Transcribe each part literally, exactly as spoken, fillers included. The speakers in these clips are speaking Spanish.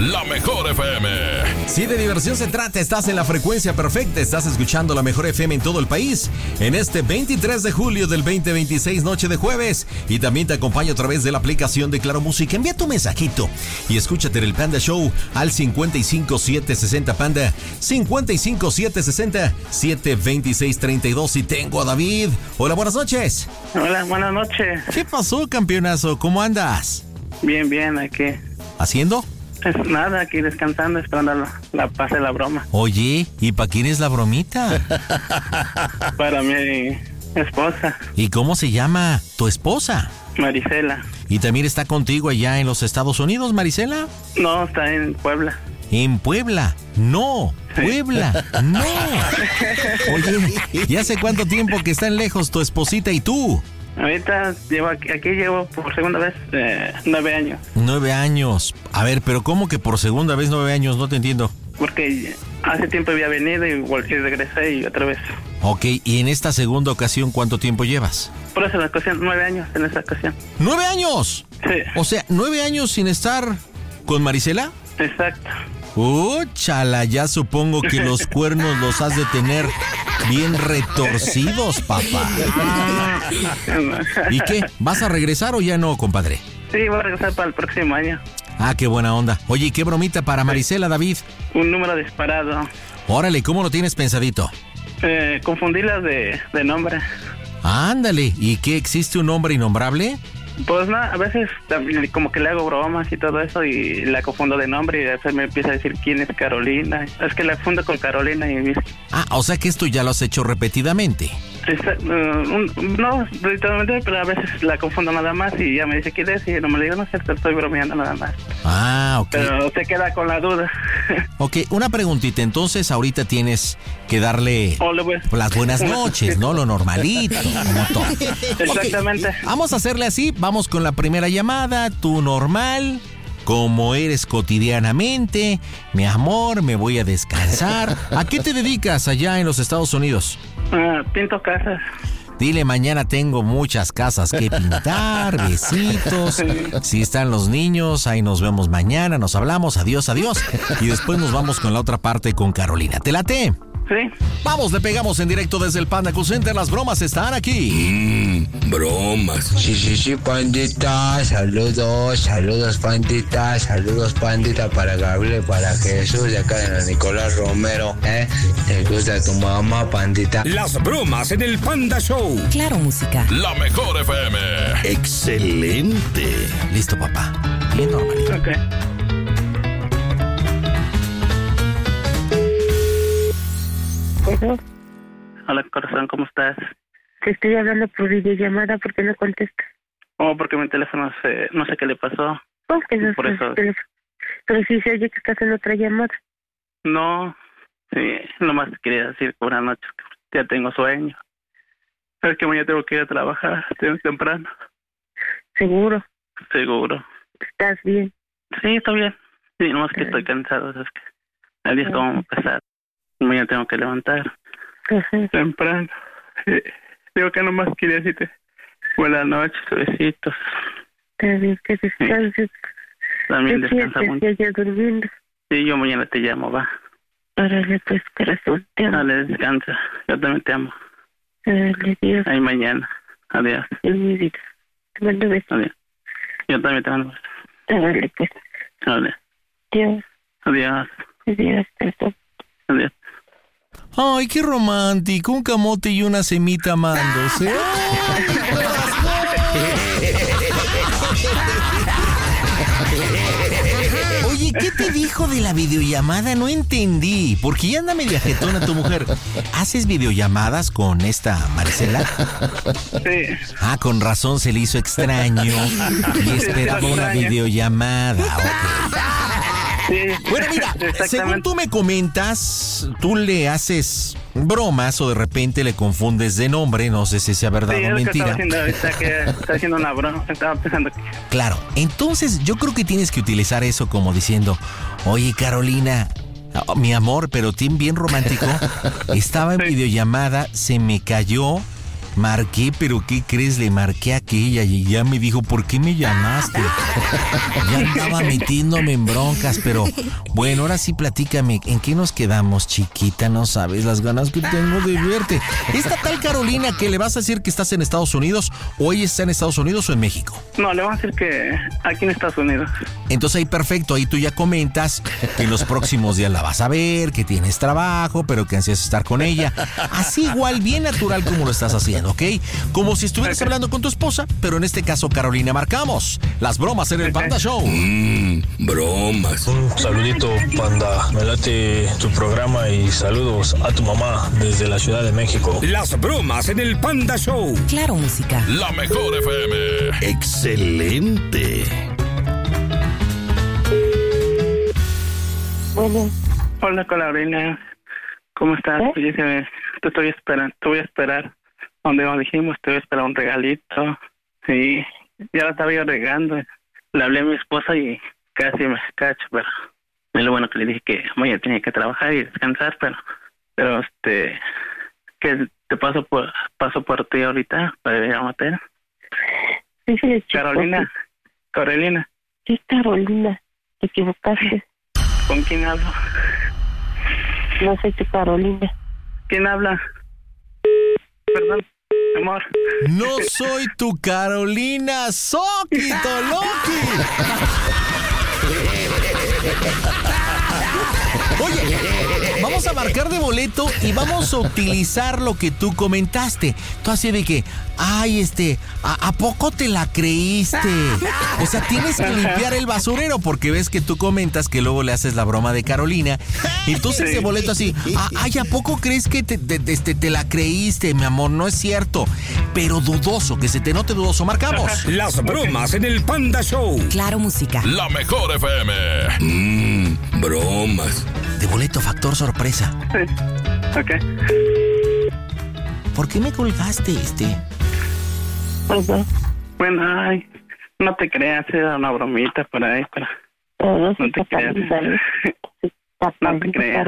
la mejor F M. Si de diversión se trata, estás en la frecuencia perfecta. Estás escuchando la mejor F M en todo el país en este veintitrés de julio del veinte veintiséis, noche de jueves. Y también te acompaño a través de la aplicación de Claro Música. Envía tu mensajito y escúchate en el Panda Show al cincuenta y cinco siete sesenta Panda, cincuenta y cinco siete sesenta siete veintiséis treinta y dos. Y tengo a David. Hola, buenas noches. Hola, buenas noches. ¿Qué pasó, campeonazo? ¿Cómo andas? Bien, bien, aquí. ¿Haciendo? Pues nada, aquí descansando, esperando la, la pase la broma. Oye, ¿y para quién es la bromita? Para mi esposa. ¿Y cómo se llama tu esposa? Marisela. ¿Y también está contigo allá en los Estados Unidos, Marisela? No, está en Puebla. ¿En Puebla? No, Puebla, no. Oye, ¿y hace cuánto tiempo que están lejos tu esposita y tú? Ahorita llevo aquí, aquí llevo por segunda vez eh, nueve años. Nueve años. A ver, pero ¿cómo que por segunda vez nueve años? No te entiendo. Porque hace tiempo había venido y, volví, y regresé y otra vez. Ok, ¿y en esta segunda ocasión cuánto tiempo llevas? Por eso la ocasión, nueve años en esa ocasión. ¿Nueve años? Sí. O sea, ¿nueve años sin estar con Marisela? Exacto. ¡Uh, chala! Ya supongo que los cuernos los has de tener bien retorcidos, papá. ¿Y qué? ¿Vas a regresar o ya no, compadre? Sí, voy a regresar para el próximo año. Ah, qué buena onda. Oye, ¿y qué bromita para Marisela, David? Un número disparado. Órale, ¿cómo lo tienes pensadito? Eh, confundirlas de, de nombre. Ándale, ¿y qué? ¿Existe un nombre innombrable? Pues nada, a veces también como que le hago bromas y todo eso y la confundo de nombre y a veces me empieza a decir quién es Carolina. Es que la confundo con Carolina y mis... Ah, o sea que esto ya lo has hecho repetidamente. Esta, uh, un, no, literalmente, pero a veces la confundo nada más y ya me dice quién es y no me le digo, no sé, te estoy bromeando nada más. Ah, ok. Pero se queda con la duda. Ok, una preguntita, entonces ahorita tienes que darle las buenas noches, ¿no? Lo normalito, como todo. Exactamente. Okay, vamos a hacerle así, vamos con la primera llamada, tú normal, como eres cotidianamente, mi amor, me voy a descansar. ¿A qué te dedicas allá en los Estados Unidos? Uh, pinto casas. Dile, mañana tengo muchas casas que pintar, besitos. Si están los niños, ahí nos vemos mañana, nos hablamos, adiós, adiós. Y después nos vamos con la otra parte con Carolina. ¿Te late? Sí. Vamos, le pegamos en directo desde el Panda Cool Center. Las bromas están aquí. Mmm, bromas. Sí, sí, sí, pandita. Saludos, saludos, pandita. Saludos, pandita, para Gabriel, para Jesús, de acá de la Nicolás Romero. ¿Eh? ¿Te gusta tu mamá, pandita? Las bromas en el Panda Show. Claro Música. La mejor F M. Excelente. Listo, papá. Bien normalito. Ok. Hola, corazón, ¿cómo estás? Te estoy hablando por videollamada, ¿por qué no contestas? Oh, porque mi teléfono se, no sé qué le pasó. Oh, que no por sé, eso. Pero, pero sí se oye que estás en otra llamada. No, sí, nomás quería decir buenas noches, que ya tengo sueño. Es que mañana tengo que ir a trabajar, tengo temprano. ¿Seguro? Seguro. ¿Estás bien? Sí, está bien. Sí, nomás que estoy cansado, es que el día está muy pesado. Mañana tengo que levantar Ajá. temprano. Sí. Digo que nomás quería decirte buenas noches, besitos. Está bien, que descanses. También ¿Qué descansa sientes? mucho. Ya, ya durmiendo. Sí, yo mañana te llamo, va. Órale, pues, corazón, te amo. Dale, descansa. Yo también te amo. Dale, Dios. Ahí mañana. Adiós. En mi vida. Te mando besos. Adiós. Yo también te mando besos. Dale, pues. Dale. Dios. Adiós. Dios, corazón. Adiós. Ay, qué romántico, un camote y una semita amándose. Oye, ¿qué te dijo de la videollamada? No entendí, porque ya anda media jetona tu mujer. ¿Haces videollamadas con esta Marisela? Sí. Ah, con razón se le hizo extraño y esperaba una videollamada. Okay. Sí. Bueno, mira, según tú me comentas, tú le haces bromas o de repente le confundes de nombre, no sé si sea verdad Sí, o es lo que mentira. estaba haciendo ahorita, que está haciendo una broma, estaba pensando que... Claro, entonces yo creo que tienes que utilizar eso como diciendo, oye Carolina, oh, mi amor, pero team bien romántico, estaba en Sí. videollamada, se me cayó marqué, pero ¿qué crees? Le marqué a aquella y ya me dijo, ¿por qué me llamaste? Ya andaba metiéndome en broncas, pero bueno, ahora sí platícame, ¿en qué nos quedamos, chiquita? No sabes las ganas que tengo de verte. Esta tal Carolina, que le vas a decir que estás en Estados Unidos, o ella está en Estados Unidos o en México. No, le voy a decir que aquí en Estados Unidos. Entonces ahí perfecto, ahí tú ya comentas que en los próximos días la vas a ver, que tienes trabajo, pero que ansias estar con ella. Así igual, bien natural como lo estás haciendo, ¿ok? Como si estuvieras okay. hablando con tu esposa, pero en este caso, Carolina, marcamos las bromas en el okay. Panda Show. Mmm, bromas. Un saludito, Panda. Me late tu programa y saludos a tu mamá desde la Ciudad de México. Las bromas en el Panda Show. Claro, música. La mejor F M. Excelente. Bueno. Hola, Carolina. ¿Cómo estás? ¿Eh? Oye, te estoy esperando, te voy a esperar. Donde nos dijimos, te voy a esperar un regalito. Sí, ya la estaba yo regando. Le hablé a mi esposa y casi me cacho, pero es lo bueno que le dije que mañana tenía que trabajar y descansar, pero, pero este, que te paso por, paso por ti ahorita para ir a matar. Sí, sí, Carolina, Carolina. Sí, Carolina, te equivocaste. ¿Con quién hablo? No soy tu Carolina. ¿Quién habla? Perdón, amor. No soy tu Carolina, Soquito Loki. Oye, vamos a marcar de boleto y vamos a utilizar lo que tú comentaste. Tú así de que, ay, este, ¿a, ¿a poco te la creíste? O sea, tienes que limpiar el basurero porque ves que tú comentas que luego le haces la broma de Carolina. Entonces de boleto así, ay, ¿a poco crees que te, te, te, te la creíste, mi amor? No es cierto. Pero dudoso, que se te note dudoso. Marcamos. Las bromas en el Panda Show. Claro, música. La mejor F M. Mmm, bromas. De boleto, factor sorpresa. Sí, ok. ¿Por qué me colgaste, este? Ajá. Bueno, ay, no te creas, era una bromita por ahí, pero... No, no, no te creas. No te creas.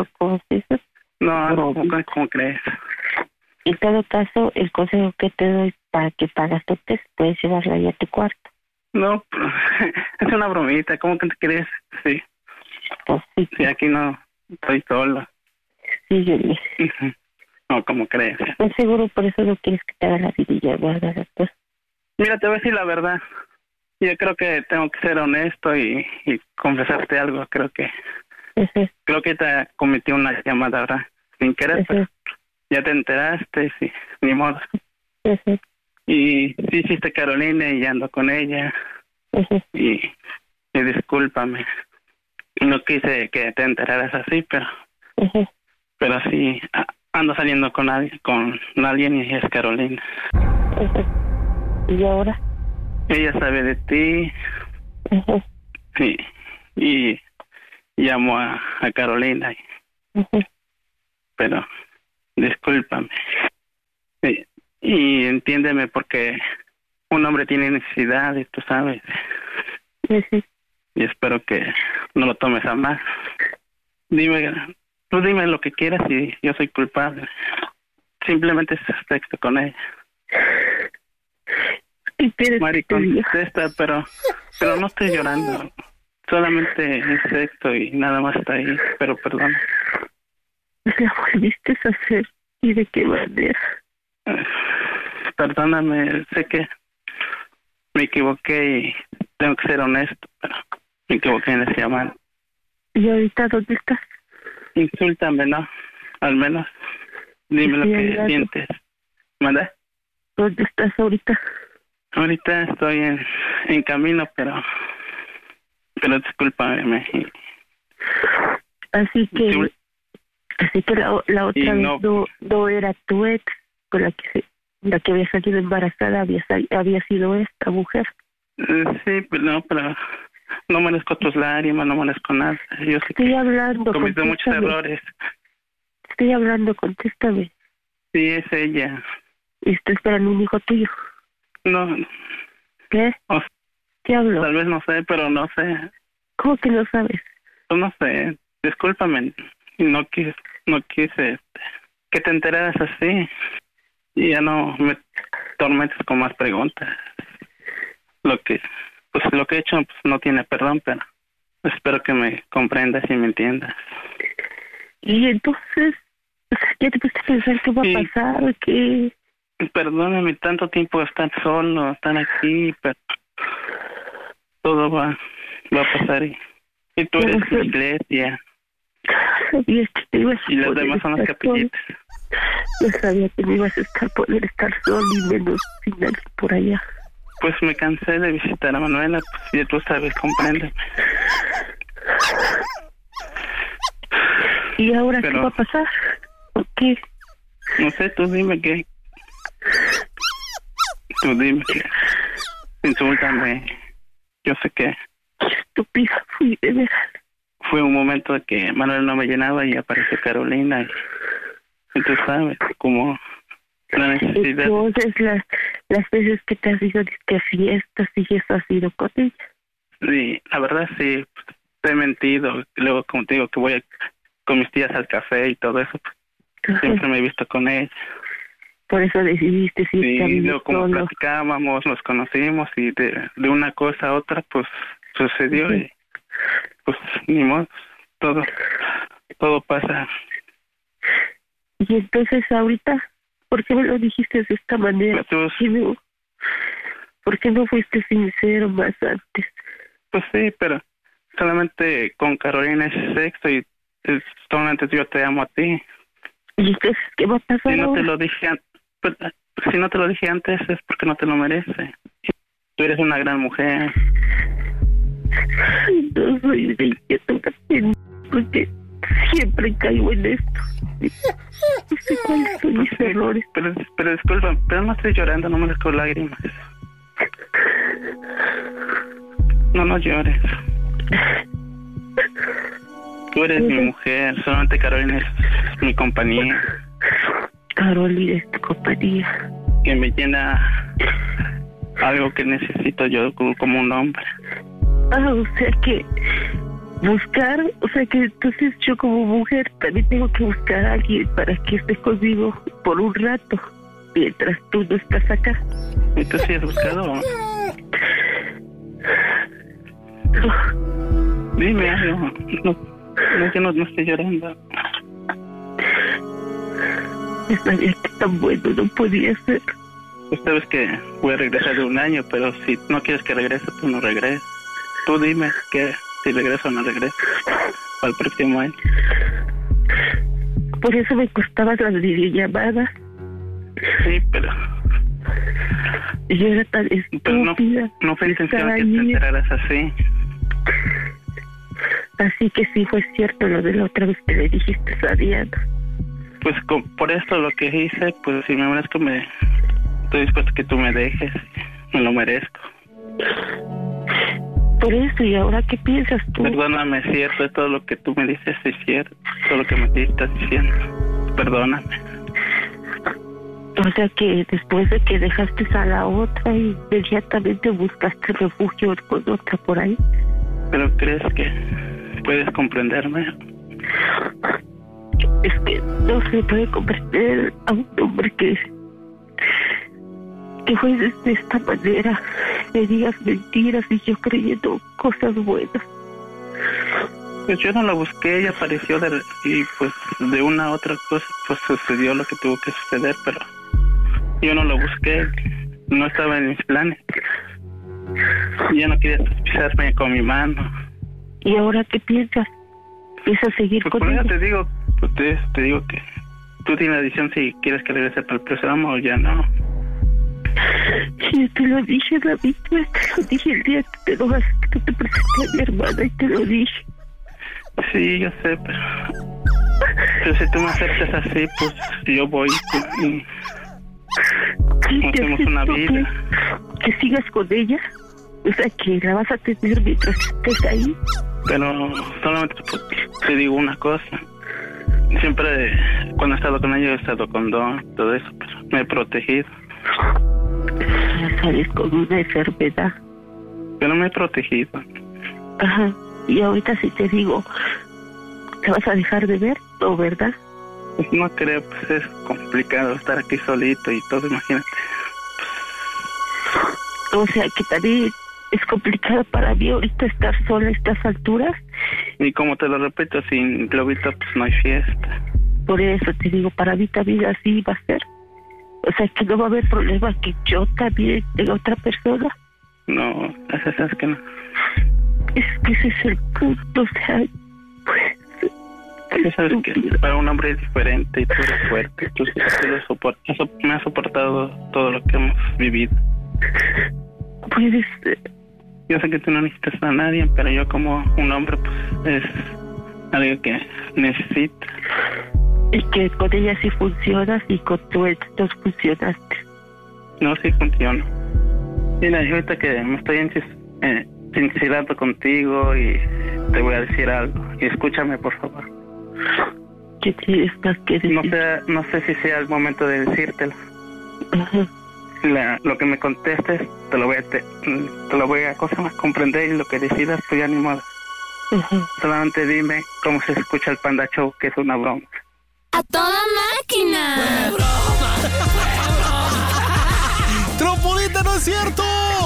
No, no, ¿cómo crees? En todo caso, el consejo que te doy para que pagas tu test, puedes llevarla ahí a tu cuarto. No, es una bromita, ¿cómo que te crees? Sí. Pues sí. Sí, aquí no, estoy solo. Sí, yo le... No, ¿cómo crees? Pues seguro por eso no quieres que te haga la vidilla, guarda después. Mira, te voy a decir la verdad. Yo creo que tengo que ser honesto y, y confesarte algo. Creo que Uh-huh. creo que te cometí una llamada, ¿verdad? Sin querer, Uh-huh. pero ya te enteraste, sí, ni modo. Uh-huh. Y sí hiciste Carolina y ando con ella. Uh-huh. Y, y discúlpame. No quise que te enteraras así, pero Uh-huh. pero sí a, ando saliendo con alguien, con alguien y es Carolina. Uh-huh. ¿Y ahora? Ella sabe de ti. Uh-huh. Sí. Y llamo a, a Carolina. Uh-huh. Pero discúlpame. Sí. Y entiéndeme porque un hombre tiene necesidades, tú sabes. Uh-huh. Y espero que no lo tomes a mal. Dime, tú dime lo que quieras y yo soy culpable. Simplemente es sexto con ella. Mari, contesta, pero, pero no estoy llorando. Solamente es sexto y nada más está ahí, pero perdón. La volviste a hacer. ¿Y de qué manera? Perdóname, sé que me equivoqué y tengo que ser honesto, pero me equivoqué en ese llamado. ¿Y ahorita dónde estás? Insúltame, ¿no? Al menos dime lo que hablando. Sientes. ¿Manda? ¿Dónde estás ahorita? Ahorita estoy en, en camino, pero pero discúlpame. Así que sí. Así que la, la otra vez no, no, no era tu ex con la que se, la que había salido embarazada, había había sido esta mujer. Sí, pero no, pero no merezco tus lágrimas, no merezco nada. Yo sé Estoy que hablando, cometí muchos errores. Estoy hablando, contéstame. Sí, es ella. ¿Y está esperando un hijo tuyo? No. ¿Qué? O, ¿Qué hablo? Tal vez no sé, pero no sé. ¿Cómo que no sabes? Pues no sé. Discúlpame. No quise, no quise que te enteraras así. Y ya no me tormentes con más preguntas. Lo que, pues lo que he hecho pues, no tiene perdón, pero espero que me comprendas y me entiendas. Y entonces, ¿ya te pusiste a pensar qué va sí. a pasar? ¿Qué? Perdóname tanto tiempo estar solo, estar aquí, pero todo va, va a pasar. Y, y tú eres la iglesia. Sabía que te ibas a y las demás son las capillitas. No sabía que me ibas a estar, poder estar solo y menos sin nadie por allá. Pues me cansé de visitar a Manuela, pues ya tú sabes, compréndeme. ¿Y ahora pero, qué va a pasar? ¿Por qué? No sé, tú dime qué. Tú dime que. Insúltame. Yo sé que. Estúpido, fui de veras. Fue un momento de que Manuel no me llenaba y apareció Carolina. Y, y tú sabes, como la necesidad. Entonces, las, las veces que te has ido de fiestas y eso has ido con ella. Sí, la verdad sí, pues, te he mentido. Luego, como te digo, que voy a, con mis tías al café y todo eso, pues, entonces, siempre me he visto con ella. Por eso decidiste ir sí, y luego como solo. Platicábamos, nos conocimos y de, de una cosa a otra, pues, sucedió sí. y pues ni modo, todo, todo pasa. Y entonces ahorita, ¿por qué me lo dijiste de esta manera? Pues, ¿Por, qué no, ¿Por qué no fuiste sincero más antes? Pues sí, pero solamente con Carolina es sexo y es, solamente yo te amo a ti. ¿Y entonces qué va a pasar Si no ahora? te lo dije antes, pues, si no te lo dije antes es porque no te lo mereces. Tú eres una gran mujer. No soy de inquietud, porque siempre caigo en esto. No sé cuáles son mis errores. Pero, pero disculpa, pero no estoy llorando, no me dejo lágrimas. No, no llores. Tú eres mi mujer, solamente Carolina es mi compañía. Carolina es tu compañía. Que me llena algo que necesito yo como un hombre. Ah, o sea que buscar, o sea que entonces yo como mujer también tengo que buscar a alguien para que esté conmigo por un rato, mientras tú no estás acá. ¿Y tú sí has buscado? No. Dime algo. No, no, yo no, no estoy llorando. No sabía que tan bueno no podía ser. Pues sabes que voy a regresar de un año, pero si no quieres que regrese, tú no regreses. Tú dime que si regreso o no regreso al próximo año. Por eso me costaban las videollamadas. Sí, pero... Yo era tan estúpida. Pero no, no fue intención que te enteraras así. Así que sí fue cierto lo de la otra vez que le dijiste a Diana. Pues con, por esto lo que hice, pues si me merezco, me estoy dispuesto a que tú me dejes. Me lo merezco. Por eso, ¿y ahora qué piensas tú? Perdóname, es cierto, todo lo que tú me dices es cierto, todo lo que me estás diciendo. Perdóname. O sea que después de que dejaste a la otra, inmediatamente buscaste refugio con otra por ahí. ¿Pero crees que puedes comprenderme? Es que no se puede comprender a un hombre que que fue de esta manera, me digas mentiras y yo creyendo cosas buenas. Pues yo no la busqué, ella apareció de, y pues de una a otra cosa pues sucedió lo que tuvo que suceder, pero yo no lo busqué, no estaba en mis planes. Ya no quería pisarme con mi mano. ¿Y ahora qué piensas? ¿Piensas seguir pues con por ella? Te digo, pues te, te digo que tú tienes la decisión si quieres que regrese para el programa o ya no. Yo te lo dije, David, te lo dije el día que te lo vas, que te presenté a mi hermana y te lo dije. Sí, yo sé, pero, pero si tú me aceptas así, pues yo voy y ¿Sí, hacemos una vida. Que, que sigas con ella, o sea, que la vas a tener mientras estés ahí. Pero solamente pues, te digo una cosa. Siempre cuando he estado con ella he estado con Don, todo eso, pero me he protegido. Sales con una enfermedad. Pero me he protegido. Ajá. Y ahorita si te digo, ¿te vas a dejar de ver? ¿No, verdad? Pues no creo, pues es complicado estar aquí solito y todo, imagínate. O sea, que también es complicado para mí ahorita estar sola a estas alturas. Y como te lo repito, sin globito pues no hay fiesta. Por eso te digo, para mí también así va a ser. O sea, que no va a haber problema que yo también tenga otra persona. No, eso es que no. Es que ese es el punto, o sea, pues... Ya sabes que para un hombre es diferente y tú eres fuerte. Tú, tú lo soportas, me has soportado todo lo que hemos vivido. Puedes... Yo sé que tú no necesitas a nadie, pero yo como un hombre, pues, es algo que necesito. Y que con ella sí funcionas y con tu ex no funcionaste. No, sí funciona. Mira, ahorita que me estoy encis- eh, sincerando contigo y te voy a decir algo. Y escúchame, por favor. ¿Qué tienes más que decir? No sé, no sé si sea el momento de decírtelo. Ajá. La, lo que me contestes, te lo voy a, te, te lo voy a cosa más comprender y lo que decidas, tú ya ni modo. Ajá. Solamente dime cómo se escucha el Panda Show, que es una broma. ¡A toda máquina! ¡Trompudita, no es cierto!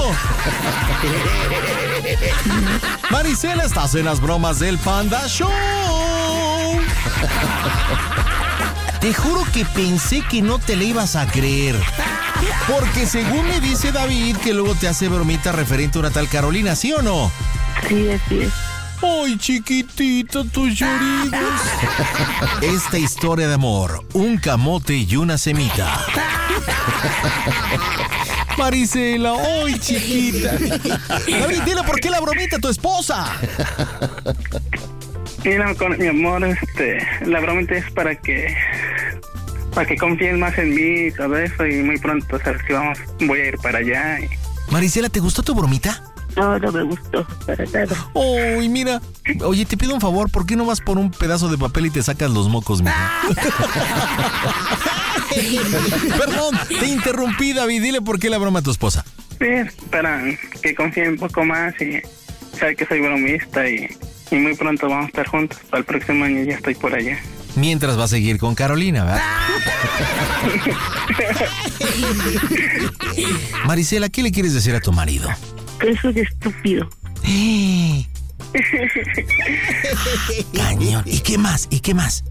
Marisela, estás en las bromas del Panda Show. Te juro que pensé que no te le ibas a creer. Porque según me dice David, que luego te hace bromita referente a una tal Carolina, ¿sí o no? Sí, así es. ¡Ay, chiquitita, tus lloridos! Esta historia de amor, un camote y una semita. Marisela, ¡ay, chiquita! David, dile por qué la bromita a tu esposa. Mira, con mi amor, este, la bromita es para que para que confíen más en mí y todo eso, y muy pronto, sabes que vamos, voy a ir para allá. Y... Marisela, ¿te gustó tu bromita? No, no me gustó para nada. ¡Ay, mira! Oye, te pido un favor, ¿por qué no vas por un pedazo de papel y te sacas los mocos, mija? Perdón, te interrumpí, David. Dile por qué la broma a tu esposa. Sí, para que confíen un poco más y sabe que soy bromista y, y muy pronto vamos a estar juntos. Para el próximo año ya estoy por allá. Mientras va a seguir con Carolina, ¿verdad? Marisela, ¿qué le quieres decir a tu marido? Que es un estúpido. Cañón. ¿Y qué más? ¿Y qué más?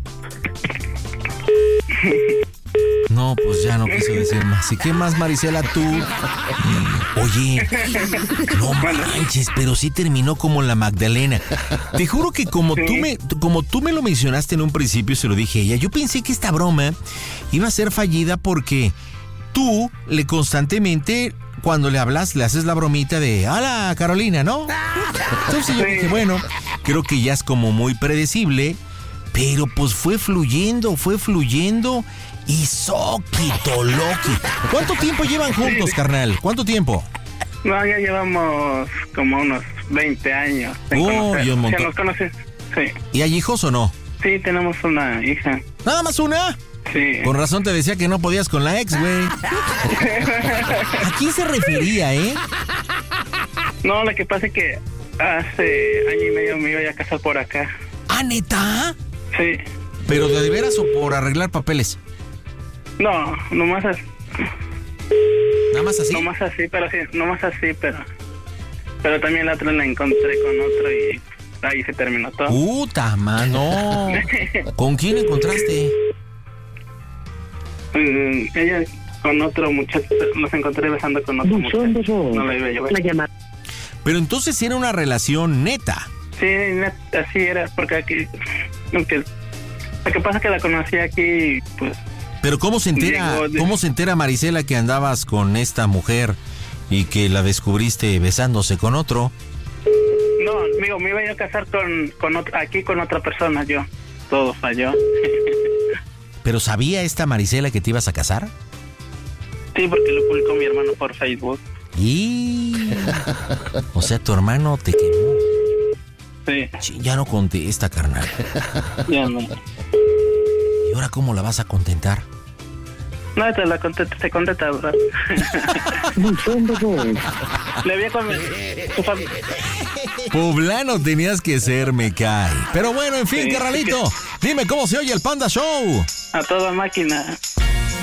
No, pues ya no quiso decir más. ¿Y qué más, Marisela, tú? Oye, no manches, pero sí terminó como la Magdalena. Te juro que como tú me, como tú me lo mencionaste en un principio, se lo dije a ella, yo pensé que esta broma iba a ser fallida porque tú le constantemente, cuando le hablas, le haces la bromita de hola, Carolina, ¿no? Entonces yo dije, bueno, creo que ya es como muy predecible, pero pues fue fluyendo, fue fluyendo y soquito loqui. ¿Cuánto tiempo llevan juntos, carnal? ¿Cuánto tiempo? No, ya llevamos como unos veinte años. Oh, y un montón. ¿Ya nos conoces? Sí. ¿Y hay hijos o no? Sí, tenemos una hija. ¿Nada más una? Sí. Con razón te decía que no podías con la ex, güey. ¿A quién se refería, eh? No, lo que pasa es que hace año y medio me iba a casar por acá. ¿Ah, neta? Sí. ¿Pero de veras o por arreglar papeles? No, nomás así. ¿Nada más así? Nomás así, pero sí, nomás así, pero... Pero también la otra la encontré con otro y ahí se terminó todo. ¡Puta, mano! ¿Con quién encontraste? Mm, ella con otro muchacho, nos encontré besando con otro muchacho. No la iba a llevar. La llamada. Pero entonces era una relación neta. Sí, net- así era, porque aquí... Aunque, lo que pasa es que la conocí aquí, pues... Pero ¿cómo se entera, Llegó de- cómo se entera Marisela que andabas con esta mujer y que la descubriste besándose con otro? No, amigo, me iba a casar con, con otro, aquí con otra persona, yo. Todo falló. ¿Pero sabía esta Marisela que te ibas a casar? Sí, porque lo publicó mi hermano por Facebook. Y... O sea, tu hermano te quemó. Sí, Sí, ya no contesta, carnal. ya no. ¿Y ahora cómo la vas a contentar? No, te la contesta, te contesta, ¿verdad? Le había con su familia. Poblano tenías que ser, me cae. Pero bueno, en fin, Sí, carnalito, dime cómo se oye el Panda Show. A toda máquina.